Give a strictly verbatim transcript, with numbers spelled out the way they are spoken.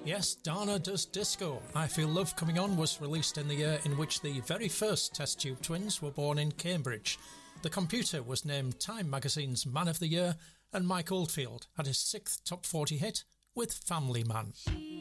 Yes, Dana Does Disco. I Feel Love Coming On was released in the year in which the very first Test Tube Twins were born in Cambridge. The Computer was named Time magazine's Man of the Year, and Mike Oldfield had his sixth top forty hit with Family Man.